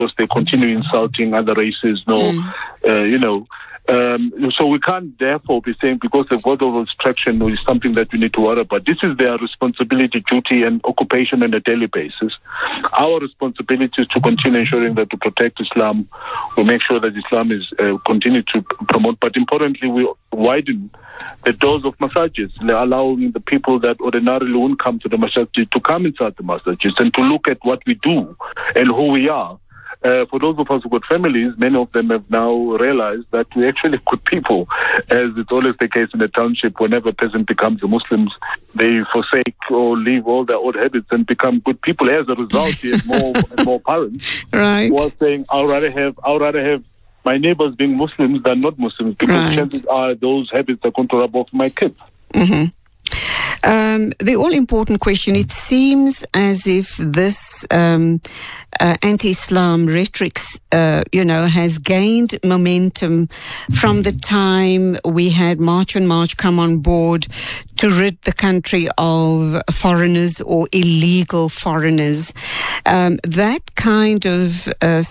because they continue insulting other races. So we can't therefore be saying because they've got all obstruction is something that we need to worry about. This is their responsibility, duty, and occupation on a daily basis. Our responsibility is to continue ensuring that to protect Islam, we make sure that Islam is continue to promote. But importantly, we widen the doors of masajids, allowing the people that ordinarily wouldn't come to the masajid to come inside the masajids and to look at what we do and who we are. For those of us who've got families, many of them have now realized that we're actually good people, as it's always the case in the township. Whenever a person becomes a Muslim, they forsake or leave all their old habits and become good people. As a result, you have more and more parents who are saying, I'd rather have my neighbors being Muslims than not Muslims, because chances are those habits are going to rub off my kids. Mm-hmm. The all-important question, it seems as if this anti-Islam rhetoric, has gained momentum from the time we had March on March come on board to rid the country of foreigners or illegal foreigners. That kind of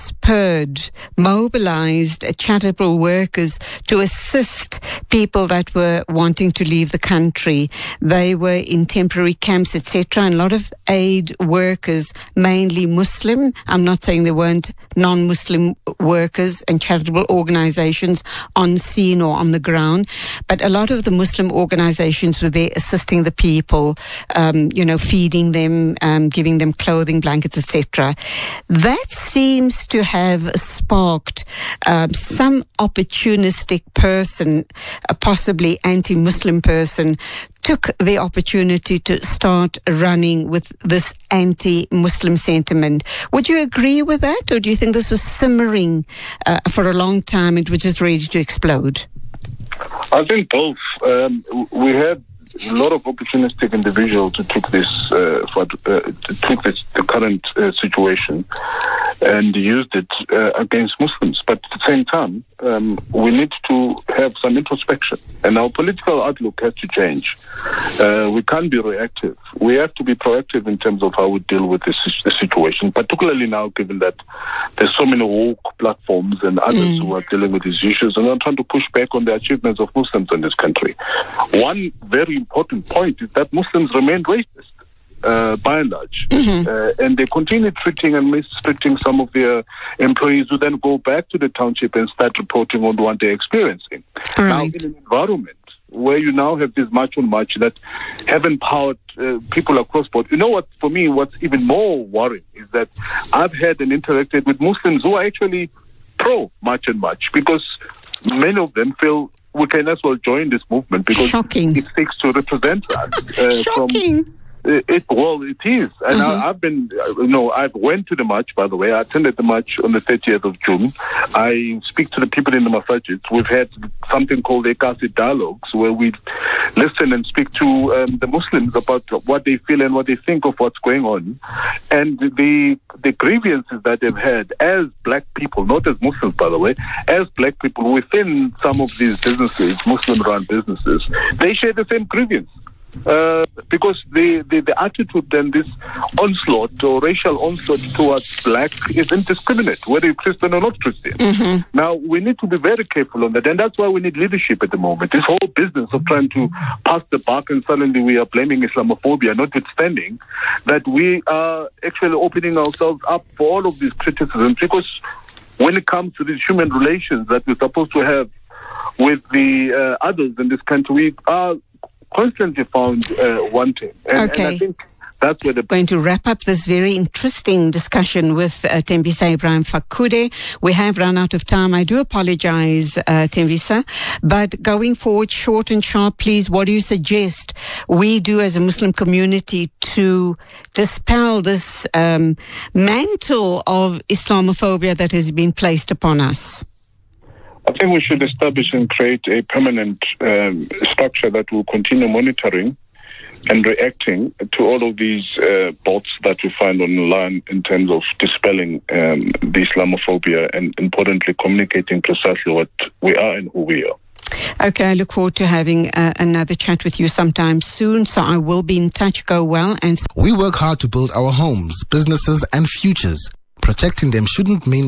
mobilized charitable workers to assist people that were wanting to leave the country. They were in temporary camps, etc., and a lot of aid workers, mainly Muslim. I'm not saying there weren't non-Muslim workers and charitable organizations on scene or on the ground, but a lot of the Muslim organizations were there assisting the people, feeding them, giving them clothing, blankets, etc. That seems to have sparked some opportunistic person, possibly anti-Muslim person, took the opportunity to start running with this anti-Muslim sentiment. Would you agree with that, or do you think this was simmering for a long time and was just ready to explode? I think both. We had a lot of opportunistic individuals who took the current situation and used it against Muslims. But at the same time, we need to have some introspection, and our political outlook has to change. We can't be reactive. We have to be proactive in terms of how we deal with this situation, particularly now, given that there's so many woke platforms and others who are dealing with these issues and are trying to push back on the achievements of Muslims in this country. One very important point is that Muslims remain racist. By and large, and they continue treating and mistreating some of their employees, who then go back to the township and start reporting on what they're experiencing. Now, in an environment where you now have this march on march that have empowered people across board. You know what? For me, what's even more worrying is that I've had and interacted with Muslims who are actually pro march on march, because many of them feel we can as well join this movement because it seeks to represent us. Shocking. It is. And I've went to the march, by the way. I attended the march on the 30th of June. I speak to the people in the masajids. We've had something called Ekasi Dialogues, where we listen and speak to the Muslims about what they feel and what they think of what's going on. And the grievances that they've had as black people, not as Muslims, by the way, as black people within some of these businesses, Muslim-run businesses, they share the same grievance. Because the attitude and this onslaught or racial onslaught towards black is indiscriminate, whether you're Christian or not Christian. Now, we need to be very careful on that, and that's why we need leadership at the moment. This whole business of trying to pass the buck and suddenly we are blaming Islamophobia, notwithstanding that we are actually opening ourselves up for all of these criticisms, because when it comes to these human relations that we're supposed to have with the others in this country, we are constantly found wanting. And I think that's where going to wrap up this very interesting discussion with Thembisa Ibrahim Fakude. We have run out of time. I do apologize, Thembisa, but going forward, short and sharp, please, what do you suggest we do as a Muslim community to dispel this mantle of Islamophobia that has been placed upon us? I think we should establish and create a permanent structure that will continue monitoring and reacting to all of these bots that we find online in terms of dispelling the Islamophobia and, importantly, communicating precisely what we are and who we are. Okay, I look forward to having another chat with you sometime soon, so I will be in touch. Go well. And we work hard to build our homes, businesses and futures. protecting them shouldn't mean